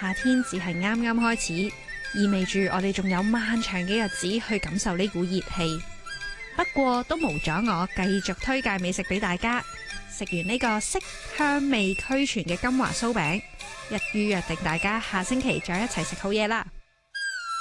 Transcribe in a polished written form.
夏天只係啱啱開始，意味住我哋仲有漫長嘅日子去感受呢股熱氣。不過都無阻我繼續推介美食俾大家。食完呢個色香味俱全嘅金華酥餅，一於約定大家下星期再一齊食好嘢啦〜